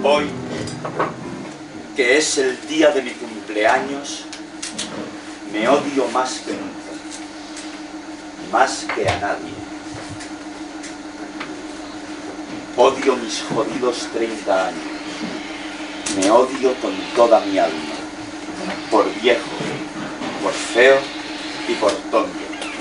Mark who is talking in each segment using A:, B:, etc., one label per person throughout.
A: Hoy, que es el día de mi cumpleaños, me odio más que nunca, más que a nadie. Odio mis jodidos 30 años, me odio con toda mi alma, por viejo, por feo y por tonto.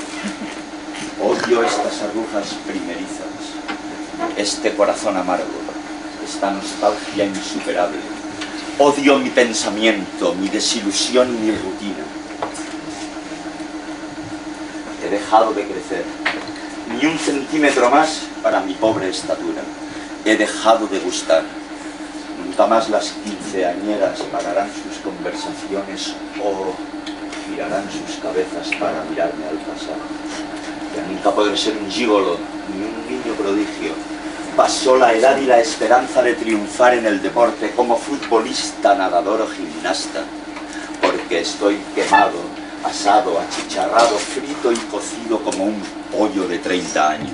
A: Odio estas arrugas primerizas, este corazón amargo, esta nostalgia insuperable. Odio mi pensamiento, mi desilusión y mi rutina. He dejado de crecer, ni un centímetro más para mi pobre estatura. He dejado de gustar. Nunca más las quinceañeras pararán sus conversaciones o girarán sus cabezas para mirarme al pasado. Ya nunca podré ser un gigolo, ni un niño prodigio. Pasó la edad y la esperanza de triunfar en el deporte como futbolista, nadador o gimnasta, porque estoy quemado, asado, achicharrado, frito y cocido como un pollo de 30 años.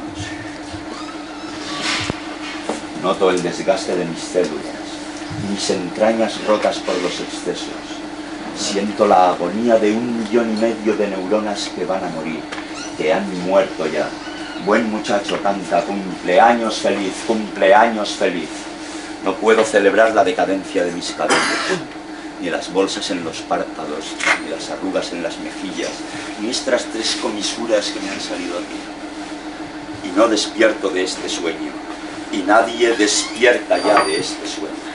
A: Noto el desgaste de mis células, mis entrañas rotas por los excesos. Siento la agonía de 1,5 millones de neuronas que van a morir, que han muerto ya. Buen muchacho canta, cumpleaños feliz, cumpleaños feliz. No puedo celebrar la decadencia de mis cabellos, ni las bolsas en los párpados, ni las arrugas en las mejillas, ni estas 3 comisuras que me han salido aquí. Y no despierto de este sueño, y nadie despierta ya de este sueño.